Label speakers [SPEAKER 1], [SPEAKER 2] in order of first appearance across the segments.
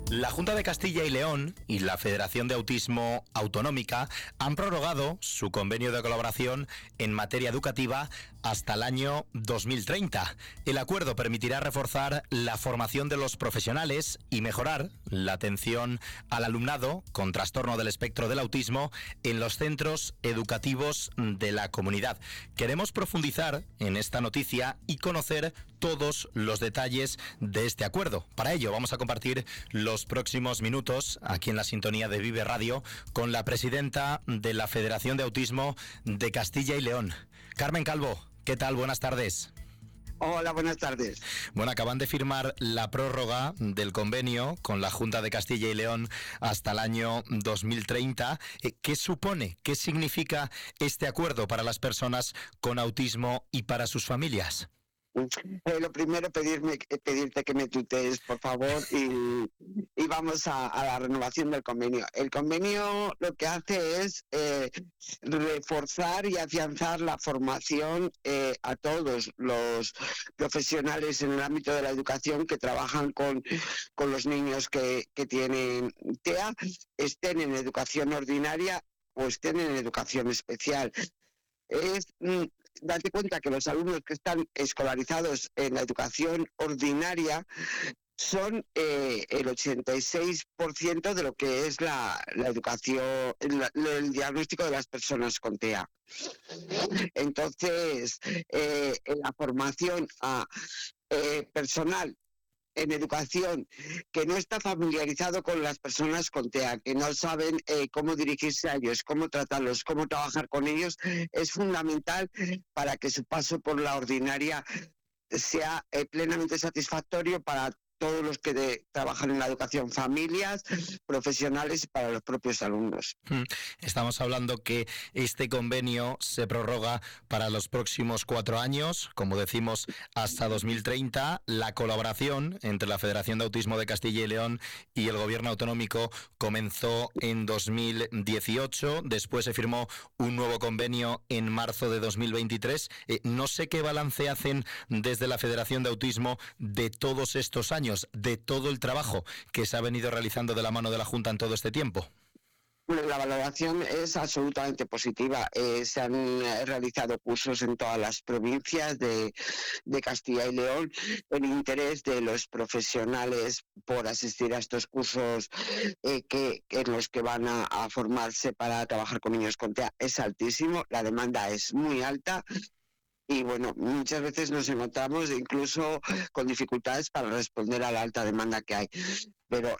[SPEAKER 1] La Junta de Castilla y León y la Federación de Autismo Autonómica han prorrogado su convenio de colaboración en materia educativa hasta el año 2030. El acuerdo permitirá reforzar la formación de los profesionales y mejorar la atención al alumnado con trastorno del espectro del autismo en los centros educativos de la comunidad. Queremos profundizar en esta noticia y conocer todos los detalles de este acuerdo. Para ello vamos a compartir los próximos minutos aquí en la sintonía de Vive Radio con la presidenta de la Federación de Autismo de Castilla y León, Carmen Calvo. ¿Qué tal? Buenas tardes.
[SPEAKER 2] Hola, buenas tardes.
[SPEAKER 1] Bueno, acaban de firmar la prórroga del convenio con la Junta de Castilla y León hasta el año 2030. ¿Qué supone, qué significa este acuerdo para las personas con autismo y para sus familias?
[SPEAKER 2] Lo primero, pedirte que me tutees, por favor, y vamos a la renovación del convenio. El convenio lo que hace es reforzar y afianzar la formación a todos los profesionales en el ámbito de la educación que trabajan con los niños que tienen TEA, estén en educación ordinaria o estén en educación especial. Date cuenta que los alumnos que están escolarizados en la educación ordinaria son el 86% de lo que es la educación, el diagnóstico de las personas con TEA. Entonces, la formación a personal en educación que no está familiarizado con las personas con TEA, que no saben cómo dirigirse a ellos, cómo tratarlos, cómo trabajar con ellos, es fundamental para que su paso por la ordinaria sea plenamente satisfactorio para todos los que trabajan en la educación, familias, profesionales y para los propios alumnos.
[SPEAKER 1] Estamos hablando que este convenio se prorroga para los próximos 4 años, como decimos, hasta 2030. La colaboración entre la Federación de Autismo de Castilla y León y el Gobierno autonómico comenzó en 2018, después se firmó un nuevo convenio en marzo de 2023. No sé qué balance hacen desde la Federación de Autismo de todos estos años, de todo el trabajo que se ha venido realizando de la mano de la Junta en todo este tiempo.
[SPEAKER 2] Bueno, la valoración es absolutamente positiva. Se han realizado cursos en todas las provincias de Castilla y León. El interés de los profesionales por asistir a estos cursos en los que van a formarse para trabajar con niños con TEA es altísimo. La demanda es muy alta. Y bueno, muchas veces nos encontramos incluso con dificultades para responder a la alta demanda que hay. Pero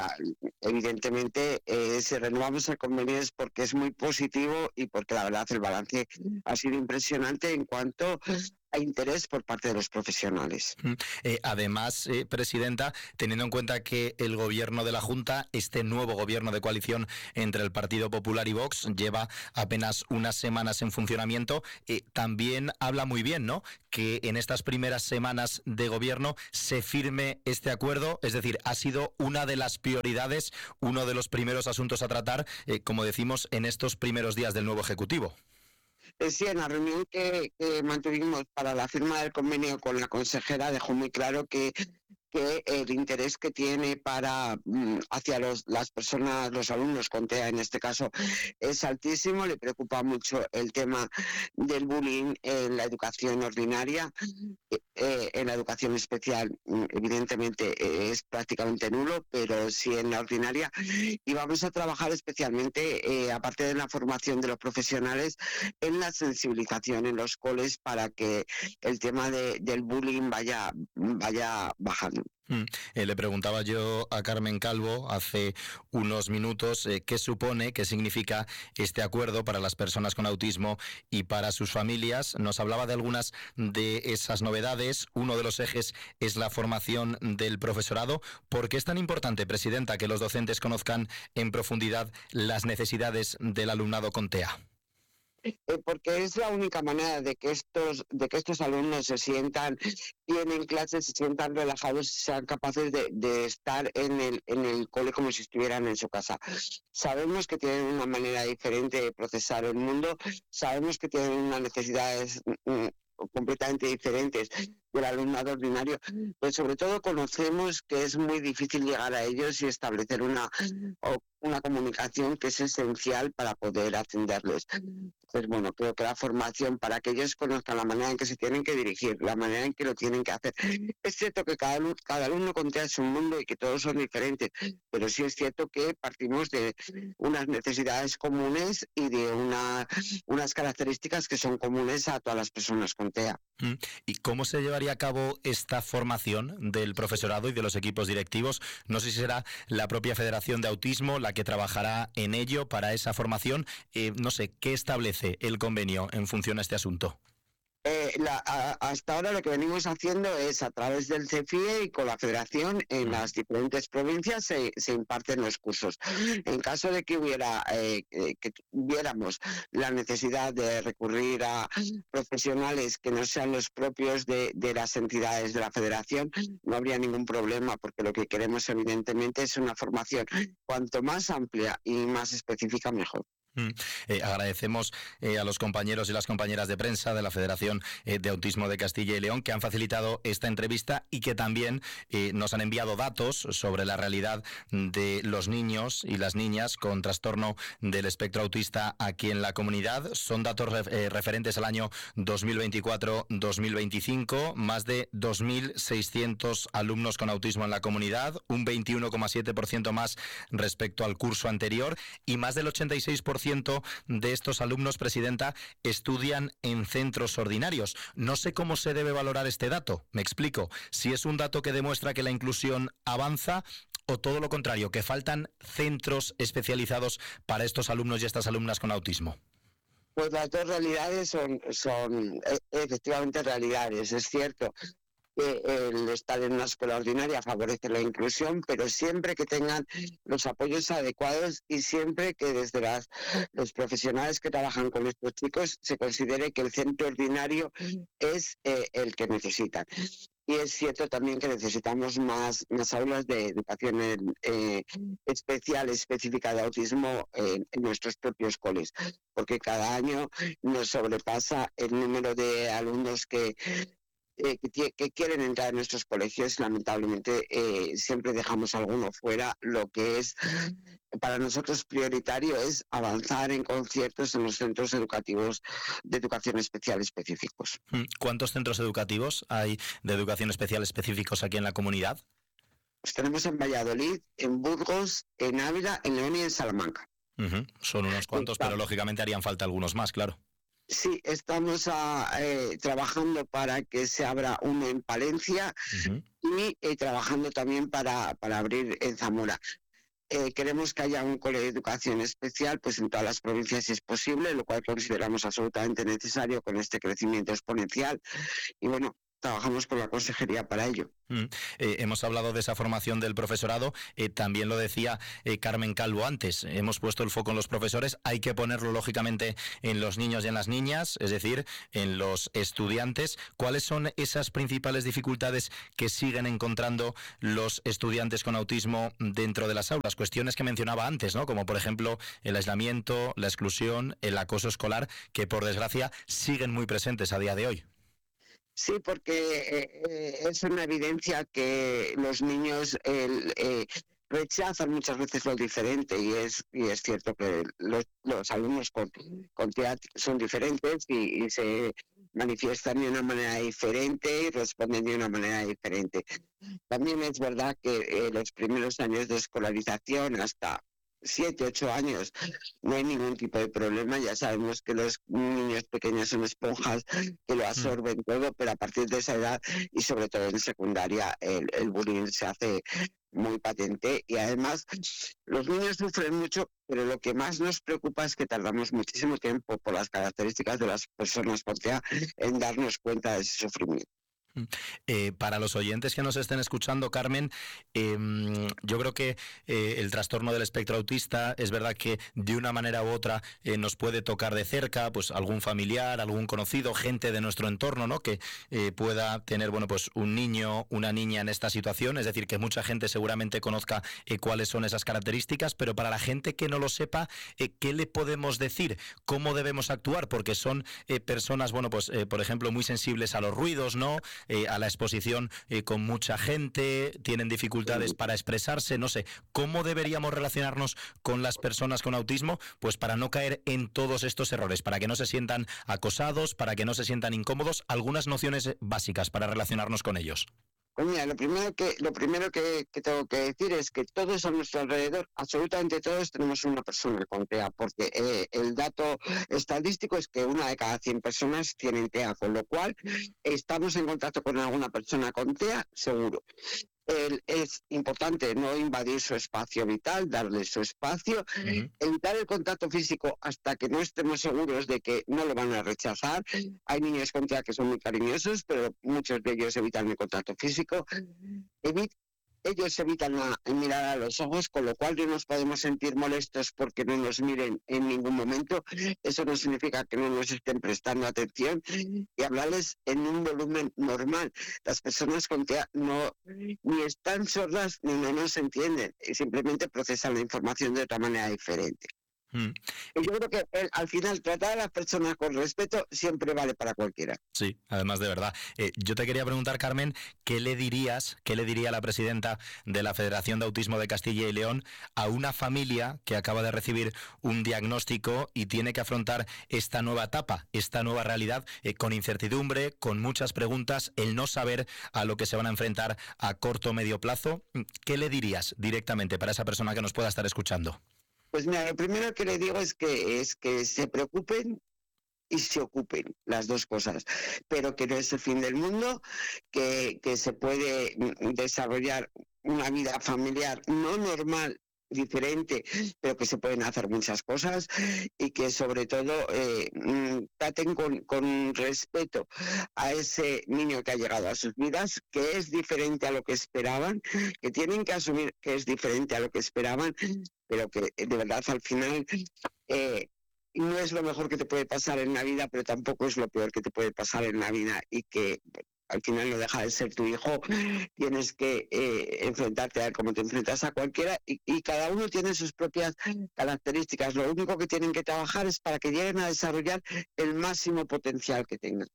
[SPEAKER 2] evidentemente, si renovamos el convenio es porque es muy positivo y porque la verdad el balance ha sido impresionante en cuanto a interés por parte de los profesionales.
[SPEAKER 1] Además, presidenta, teniendo en cuenta que el gobierno de la Junta, este nuevo gobierno de coalición entre el Partido Popular y Vox, lleva apenas unas semanas en funcionamiento, también habla muy bien, ¿no?, que en estas primeras semanas de gobierno se firme este acuerdo, es decir, ha sido una de las prioridades, uno de los primeros asuntos a tratar, como decimos, en estos primeros días del nuevo Ejecutivo.
[SPEAKER 2] Sí, en la reunión que mantuvimos para la firma del convenio con la consejera dejó muy claro que el interés que tiene hacia las personas, los alumnos con TEA en este caso, es altísimo. Le preocupa mucho el tema del bullying en la educación ordinaria. En la educación especial, evidentemente, es prácticamente nulo, pero sí en la ordinaria. Y vamos a trabajar especialmente, aparte de la formación de los profesionales, en la sensibilización en los coles para que el tema del bullying vaya bajando.
[SPEAKER 1] Le preguntaba yo a Carmen Calvo hace unos minutos qué supone, qué significa este acuerdo para las personas con autismo y para sus familias. Nos hablaba de algunas de esas novedades. Uno de los ejes es la formación del profesorado. ¿Por qué es tan importante, presidenta, que los docentes conozcan en profundidad las necesidades del alumnado con TEA?
[SPEAKER 2] Porque es la única manera de que estos alumnos se sientan bien en clase, se sientan relajados, sean capaces de estar en el cole como si estuvieran en su casa. Sabemos que tienen una manera diferente de procesar el mundo, sabemos que tienen unas necesidades completamente diferentes del alumnado ordinario, pues sobre todo conocemos que es muy difícil llegar a ellos y establecer una comunicación que es esencial para poder atenderles. Pues bueno, creo que la formación para que ellos conozcan la manera en que se tienen que dirigir, la manera en que lo tienen que hacer. Es cierto que cada alumno contea su mundo y que todos son diferentes, pero sí es cierto que partimos de unas necesidades comunes y de unas características que son comunes a todas las personas con TEA.
[SPEAKER 1] ¿Y cómo se llevaría a cabo esta formación del profesorado y de los equipos directivos? No sé si será la propia Federación de Autismo la que trabajará en ello para esa formación. No sé, ¿qué establece el convenio en función a este asunto?
[SPEAKER 2] Hasta ahora lo que venimos haciendo es a través del CEFIE y con la Federación en las diferentes provincias se imparten los cursos. En caso de que que tuviéramos la necesidad de recurrir a profesionales que no sean los propios de las entidades de la Federación, no habría ningún problema, porque lo que queremos evidentemente es una formación cuanto más amplia y más específica mejor.
[SPEAKER 1] Agradecemos a los compañeros y las compañeras de prensa de la Federación de Autismo de Castilla y León que han facilitado esta entrevista y que también nos han enviado datos sobre la realidad de los niños y las niñas con trastorno del espectro autista aquí en la comunidad. Son datos referentes al año 2024-2025, más de 2.600 alumnos con autismo en la comunidad, un 21,7% más respecto al curso anterior, y más del 86% de estos alumnos, presidenta, estudian en centros ordinarios. No sé cómo se debe valorar este dato. Me explico. Si es un dato que demuestra que la inclusión avanza o todo lo contrario, que faltan centros especializados para estos alumnos y estas alumnas con autismo.
[SPEAKER 2] Pues las dos realidades son efectivamente realidades, es cierto. El estar en una escuela ordinaria favorece la inclusión, pero siempre que tengan los apoyos adecuados y siempre que desde los profesionales que trabajan con estos chicos se considere que el centro ordinario es el que necesitan. Y es cierto también que necesitamos más aulas de educación especial, específica de autismo en nuestros propios coles, porque cada año nos sobrepasa el número de alumnos que quieren entrar en nuestros colegios. Lamentablemente siempre dejamos alguno fuera. Lo que es para nosotros prioritario es avanzar en conciertos en los centros educativos de educación especial específicos.
[SPEAKER 1] ¿Cuántos centros educativos hay de educación especial específicos aquí en la comunidad?
[SPEAKER 2] Pues tenemos en Valladolid, en Burgos, en Ávila, en León y en Salamanca.
[SPEAKER 1] Son unos cuantos, pero lógicamente harían falta algunos más, claro.
[SPEAKER 2] Sí, estamos trabajando para que se abra uno en Palencia y trabajando también para abrir en Zamora. Queremos que haya un colegio de educación especial pues en todas las provincias si es posible, lo cual consideramos absolutamente necesario con este crecimiento exponencial. Y bueno, trabajamos con la consejería para ello.
[SPEAKER 1] Hemos hablado de esa formación del profesorado, también lo decía Carmen Calvo antes, hemos puesto el foco en los profesores, hay que ponerlo lógicamente en los niños y en las niñas, es decir, en los estudiantes. ¿Cuáles son esas principales dificultades que siguen encontrando los estudiantes con autismo dentro de las aulas? Cuestiones que mencionaba antes, ¿no? Como por ejemplo el aislamiento, la exclusión, el acoso escolar, que por desgracia siguen muy presentes a día de hoy.
[SPEAKER 2] Sí, porque es una evidencia que los niños rechazan muchas veces lo diferente y es cierto que los alumnos con TEA son diferentes y se manifiestan de una manera diferente y responden de una manera diferente. También es verdad que los primeros años de escolarización hasta 7, 8 años, no hay ningún tipo de problema. Ya sabemos que los niños pequeños son esponjas que lo absorben todo, pero a partir de esa edad y sobre todo en secundaria el bullying se hace muy patente y además los niños sufren mucho, pero lo que más nos preocupa es que tardamos muchísimo tiempo por las características de las personas con TEA en darnos cuenta de ese sufrimiento.
[SPEAKER 1] Para los oyentes que nos estén escuchando, Carmen, yo creo que el trastorno del espectro autista es verdad que de una manera u otra nos puede tocar de cerca, pues algún familiar, algún conocido, gente de nuestro entorno, ¿no? Que pueda tener, bueno, pues un niño, una niña en esta situación, es decir, que mucha gente seguramente conozca cuáles son esas características, pero para la gente que no lo sepa, ¿qué le podemos decir? ¿Cómo debemos actuar? Porque son personas, bueno, pues por ejemplo, muy sensibles a los ruidos, ¿no? a la exposición con mucha gente, tienen dificultades para expresarse, no sé, ¿cómo deberíamos relacionarnos con las personas con autismo? Pues para no caer en todos estos errores, para que no se sientan acosados, para que no se sientan incómodos, algunas nociones básicas para relacionarnos con ellos.
[SPEAKER 2] Pues mira, lo primero que tengo que decir es que todos a nuestro alrededor, absolutamente todos, tenemos una persona con TEA, porque el dato estadístico es que 1 de cada 100 personas tienen TEA, con lo cual estamos en contacto con alguna persona con TEA, seguro. Es importante no invadir su espacio vital, darle su espacio, evitar el contacto físico hasta que no estemos seguros de que no lo van a rechazar. Hay niños con TEA que son muy cariñosos, pero muchos de ellos evitan el contacto físico. Ellos evitan mirar a los ojos, con lo cual no nos podemos sentir molestos porque no nos miren en ningún momento. Eso no significa que no nos estén prestando atención, y hablarles en un volumen normal. Las personas con TEA ni están sordas ni no nos entienden, simplemente procesan la información de otra manera diferente. Y yo creo que al final tratar a las personas con respeto siempre vale para cualquiera.
[SPEAKER 1] Sí, además de verdad. Yo te quería preguntar, Carmen, qué le diría la presidenta de la Federación de Autismo de Castilla y León a una familia que acaba de recibir un diagnóstico y tiene que afrontar esta nueva etapa, esta nueva realidad, con incertidumbre, con muchas preguntas, el no saber a lo que se van a enfrentar a corto o medio plazo? ¿Qué le dirías directamente para esa persona que nos pueda estar escuchando?
[SPEAKER 2] Pues mira, lo primero que le digo es que se preocupen y se ocupen, las dos cosas, pero que no es el fin del mundo, que se puede desarrollar una vida familiar no normal, diferente, pero que se pueden hacer muchas cosas, y que sobre todo traten con respeto a ese niño que ha llegado a sus vidas, que es diferente a lo que esperaban, que tienen que asumir que es diferente a lo que esperaban, pero que de verdad al final no es lo mejor que te puede pasar en la vida, pero tampoco es lo peor que te puede pasar en la vida, y que al final no deja de ser tu hijo. Tienes que enfrentarte a él como te enfrentas a cualquiera, y cada uno tiene sus propias características. Lo único que tienen que trabajar es para que lleguen a desarrollar el máximo potencial que tengan.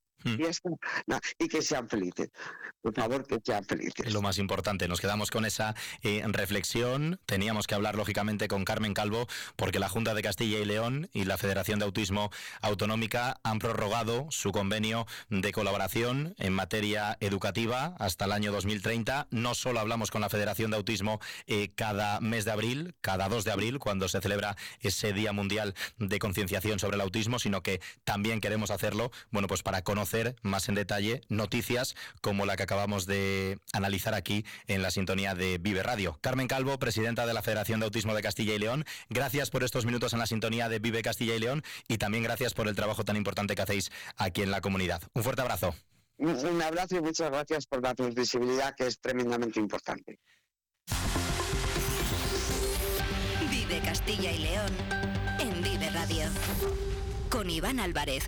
[SPEAKER 2] Y que sean felices. Por favor, que sean felices.
[SPEAKER 1] Es lo más importante. Nos quedamos con esa reflexión. Teníamos que hablar, lógicamente, con Carmen Calvo, porque la Junta de Castilla y León y la Federación de Autismo Autonómica han prorrogado su convenio de colaboración en materia educativa hasta el año 2030. No solo hablamos con la Federación de Autismo cada mes de abril, cada 2 de abril, cuando se celebra ese Día Mundial de Concienciación sobre el Autismo, sino que también queremos hacerlo, bueno, pues para conocer más en detalle noticias como la que acabamos de analizar aquí en la sintonía de Vive Radio. Carmen Calvo, presidenta de la Federación de Autismo de Castilla y León, gracias por estos minutos en la sintonía de Vive Castilla y León, y también gracias por el trabajo tan importante que hacéis aquí en la comunidad. Un fuerte abrazo.
[SPEAKER 2] Un abrazo y muchas gracias por darnos visibilidad, que es tremendamente importante.
[SPEAKER 3] Vive Castilla y León en Vive Radio con Iván Álvarez.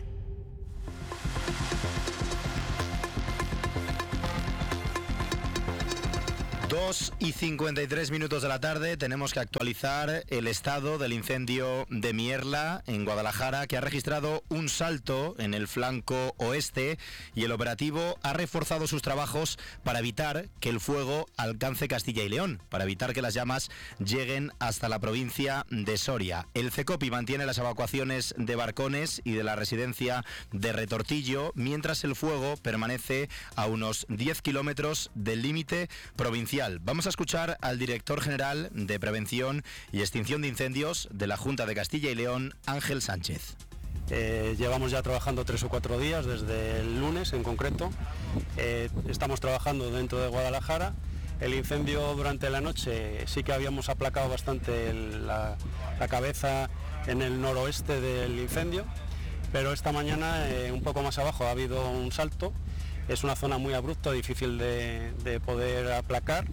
[SPEAKER 1] 2:53 de la tarde, tenemos que actualizar el estado del incendio de Mierla en Guadalajara, que ha registrado un salto en el flanco oeste, y el operativo ha reforzado sus trabajos para evitar que el fuego alcance Castilla y León, para evitar que las llamas lleguen hasta la provincia de Soria. El CECOPI mantiene las evacuaciones de Barcones y de la residencia de Retortillo, mientras el fuego permanece a unos 10 kilómetros del límite provincial. Vamos a escuchar al director general de Prevención y Extinción de Incendios de la Junta de Castilla y León, Ángel Sánchez.
[SPEAKER 4] Llevamos ya trabajando 3 o 4 días, desde el lunes en concreto. Estamos trabajando dentro de Guadalajara. El incendio durante la noche sí que habíamos aplacado bastante la cabeza en el noroeste del incendio, pero esta mañana un poco más abajo ha habido un salto. Es una zona muy abrupta, difícil de poder aplacar,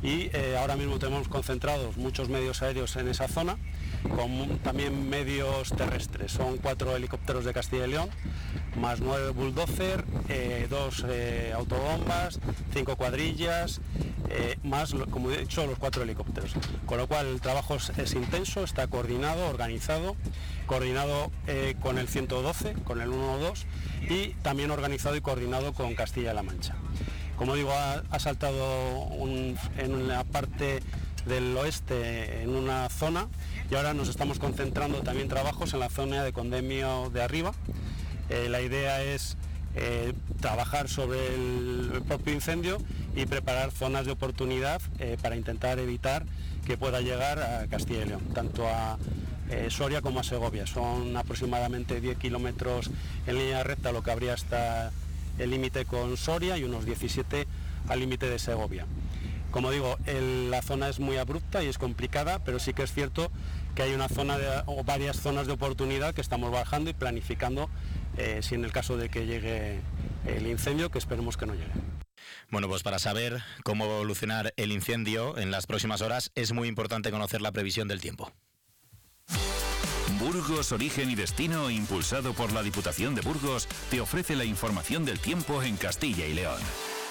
[SPEAKER 4] y ahora mismo tenemos concentrados muchos medios aéreos en esa zona, con también medios terrestres. Son 4 helicópteros de Castilla y León, más 9 bulldozer, 2 autobombas, 5 cuadrillas, más, como he dicho, los 4 helicópteros. Con lo cual el trabajo es intenso, está coordinado, organizado, con el 112, con el 112 y también organizado y coordinado con Castilla-La Mancha. Como digo, ha saltado en una parte del oeste, en una zona, y ahora nos estamos concentrando también trabajos en la zona de Condemio de arriba. La idea es trabajar sobre el propio incendio y preparar zonas de oportunidad para intentar evitar que pueda llegar a Castilla y León, tanto a Soria como a Segovia. Son aproximadamente 10 kilómetros en línea recta lo que habría hasta el límite con Soria y unos 17 al límite de Segovia. Como digo, la zona es muy abrupta y es complicada, pero sí que es cierto que hay una zona o varias zonas de oportunidad que estamos bajando y planificando si en el caso de que llegue el incendio, que esperemos que no llegue.
[SPEAKER 1] Bueno, pues para saber cómo va a evolucionar el incendio en las próximas horas es muy importante conocer la previsión del tiempo.
[SPEAKER 5] Burgos, Origen y Destino, impulsado por la Diputación de Burgos, te ofrece la información del tiempo en Castilla y León.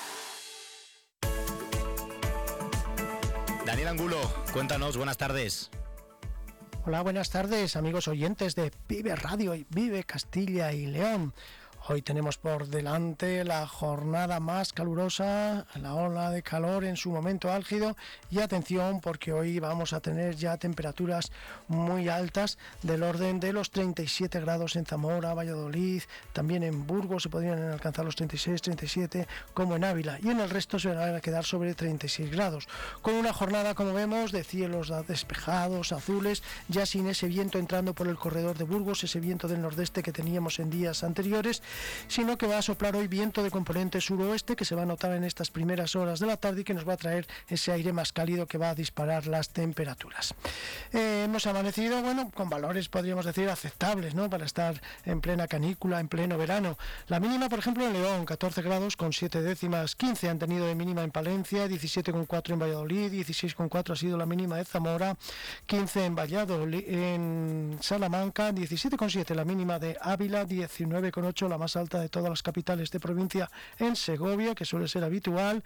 [SPEAKER 1] Daniel Angulo, cuéntanos, buenas tardes.
[SPEAKER 6] Hola, buenas tardes, amigos oyentes de Vive Radio y Vive Castilla y León. Hoy tenemos por delante la jornada más calurosa, la ola de calor en su momento álgido, y atención porque hoy vamos a tener ya temperaturas muy altas del orden de los 37 grados en Zamora, Valladolid, también en Burgos se podrían alcanzar los 36, 37 como en Ávila, y en el resto se van a quedar sobre 36 grados, con una jornada como vemos de cielos despejados, azules, ya sin ese viento entrando por el corredor de Burgos, ese viento del nordeste que teníamos en días anteriores, sino que va a soplar hoy viento de componente suroeste que se va a notar en estas primeras horas de la tarde y que nos va a traer ese aire más cálido que va a disparar las temperaturas. Hemos amanecido, con valores podríamos decir aceptables, ¿no?, para estar en plena canícula, en pleno verano. La mínima, por ejemplo, en León, 14 grados con 7 décimas, 15 han tenido de mínima en Palencia, 17,4 en Valladolid, 16,4 ha sido la mínima de Zamora, 15 en Valladolid, en Salamanca, 17,7 la mínima de Ávila, 19,8 la más alta de todas las capitales de provincia en Segovia, que suele ser habitual,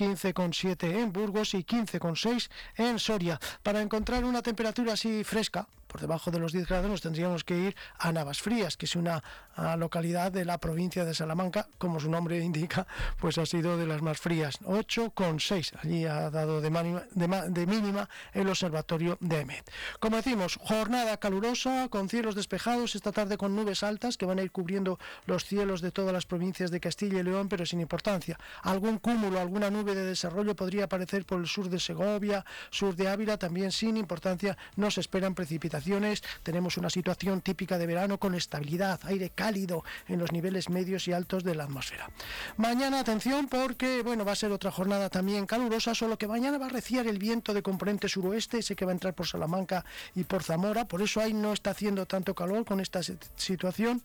[SPEAKER 6] 15,7 en Burgos y 15,6 en Soria. Para encontrar una temperatura así fresca, por debajo de los 10 grados, nos tendríamos que ir a Navasfrías, que es una localidad de la provincia de Salamanca, como su nombre indica, pues ha sido de las más frías, 8,6. Allí ha dado de mínima el observatorio de EMET. Como decimos, jornada calurosa, con cielos despejados, esta tarde con nubes altas que van a ir cubriendo los cielos de todas las provincias de Castilla y León, pero sin importancia. Algún cúmulo, alguna nube de desarrollo podría aparecer por el sur de Segovia, sur de Ávila, también sin importancia. No se esperan precipitaciones. Tenemos una situación típica de verano con estabilidad, aire cálido en los niveles medios y altos de la atmósfera. Mañana, atención, porque va a ser otra jornada también calurosa, solo que mañana va a arreciar el viento de componente suroeste, ese que va a entrar por Salamanca y por Zamora, por eso ahí no está haciendo tanto calor con esta situación.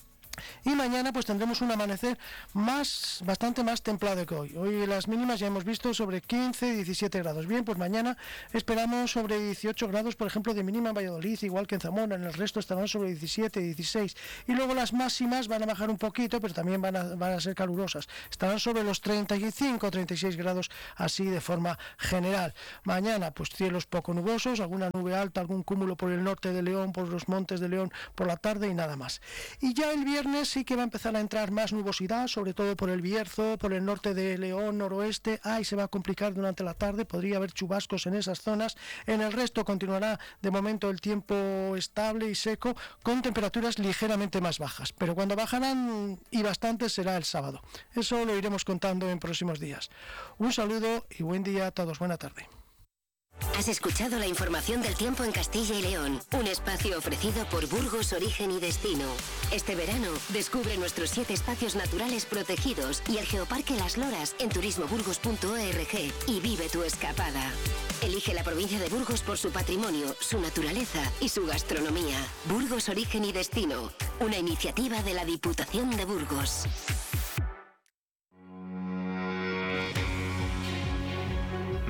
[SPEAKER 6] Y mañana pues tendremos un amanecer bastante más templado que hoy. Hoy las mínimas ya hemos visto sobre 15, 17 grados. Bien, pues mañana esperamos sobre 18 grados, por ejemplo, de mínima en Valladolid, igual que en Zamora. En el resto estarán sobre 17, 16. Y luego las máximas van a bajar un poquito, pero también van a ser calurosas. Estarán sobre los 35, 36 grados, así de forma general. Mañana pues cielos poco nubosos, alguna nube alta, algún cúmulo por el norte de León, por los montes de León por la tarde y nada más. Y ya el viernes sí que va a empezar a entrar más nubosidad, sobre todo por el Bierzo, por el norte de León, noroeste. Ahí se va a complicar durante la tarde, podría haber chubascos en esas zonas. En el resto continuará de momento el tiempo estable y seco, con temperaturas ligeramente más bajas, pero cuando bajarán y bastante será el sábado. Eso lo iremos contando en próximos días. Un saludo y buen día a todos. Buena tarde.
[SPEAKER 3] Has escuchado la información del tiempo en Castilla y León, un espacio ofrecido por Burgos, Origen y Destino. Este verano, descubre nuestros 7 espacios naturales protegidos y el Geoparque Las Loras en turismoburgos.org y vive tu escapada. Elige la provincia de Burgos por su patrimonio, su naturaleza y su gastronomía. Burgos, Origen y Destino, una iniciativa de la Diputación de Burgos.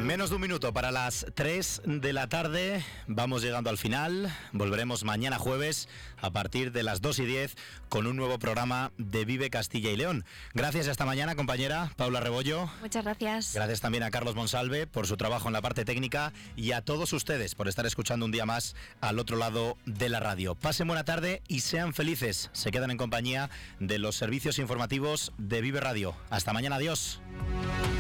[SPEAKER 1] Menos de un minuto para las 3 de la tarde. Vamos llegando al final. Volveremos mañana jueves a partir de las 2:10 con un nuevo programa de Vive Castilla y León. Gracias y hasta mañana, compañera Paula Rebollo.
[SPEAKER 7] Muchas gracias.
[SPEAKER 1] Gracias también a Carlos Monsalve por su trabajo en la parte técnica y a todos ustedes por estar escuchando un día más al otro lado de la radio. Pasen buena tarde y sean felices. Se quedan en compañía de los servicios informativos de Vive Radio. Hasta mañana, adiós.